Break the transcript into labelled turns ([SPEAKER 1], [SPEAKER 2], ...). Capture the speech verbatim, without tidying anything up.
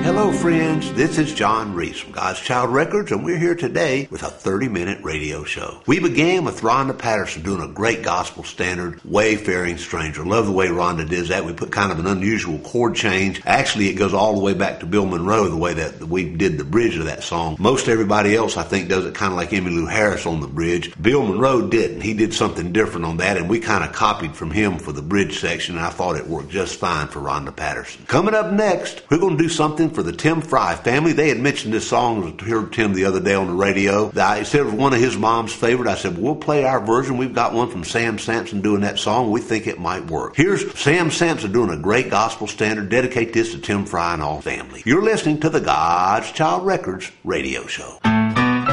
[SPEAKER 1] Hello friends, this is John Reese from God's Child Records, and we're here today with a thirty-minute radio show. We began with Rhonda Patterson doing a great gospel standard, Wayfaring Stranger. Love the way Rhonda does that. We put kind of an unusual chord change. Actually, it goes all the way back to Bill Monroe, the way that we did the bridge of that song. Most everybody else, I think, does it kind of like Emmylou Harris on the bridge. Bill Monroe didn't. He did something different on that, and we kind of copied from him for the bridge section, and I thought it worked just fine for Rhonda Patterson. Coming up next, we're going to do something for the Tim Fry family. They had mentioned this song. I heard Tim the other day on the radio. I said it was one of his mom's favorite. I said, well, we'll play our version. We've got one from Sam Sampson doing that song. We think it might work. Here's Sam Sampson doing a great gospel standard. Dedicate this to Tim Fry and all family. You're listening to the God's Child Records radio show.